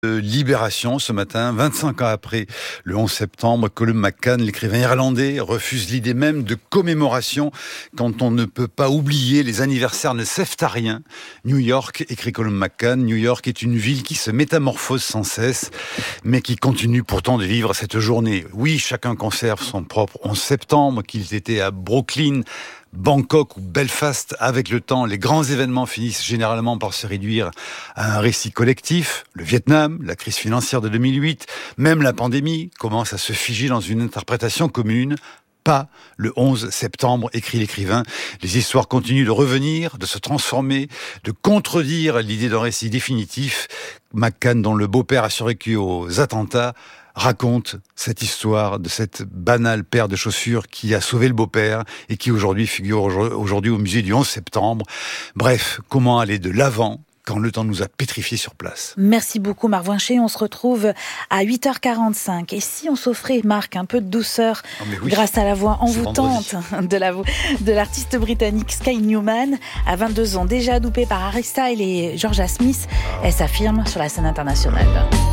Libération ce matin, 25 ans après le 11 septembre, Colum McCann, l'écrivain irlandais, refuse l'idée même de commémoration quand on ne peut pas oublier les anniversaires ne servent à rien. New York, écrit Colum McCann, New York est une ville qui se métamorphose sans cesse, mais qui continue pourtant de vivre cette journée. Oui, chacun conserve son propre 11 septembre, qu'ils étaient à Brooklyn, Bangkok ou Belfast. Avec le temps, les grands événements finissent généralement par se réduire à un récit collectif. Le Vietnam, la crise financière de 2008, même la pandémie commence à se figer dans une interprétation commune. Pas le 11 septembre, écrit l'écrivain. Les histoires continuent de revenir, de se transformer, de contredire l'idée d'un récit définitif. McCann, dont le beau-père a survécu aux attentats, raconte cette histoire de cette banale paire de chaussures qui a sauvé le beau-père et qui aujourd'hui figure aujourd'hui au musée du 11 septembre. Bref, comment aller de l'avant quand le temps nous a pétrifiés sur place. Merci beaucoup Marc Voinchet, on se retrouve à 8h45. Et si on s'offrait, Marc, un peu de douceur grâce à la voix envoûtante de l'artiste britannique Sky Newman, à 22 ans, déjà adoupée par Harry Styles et Georgia Smith, elle s'affirme sur la scène internationale.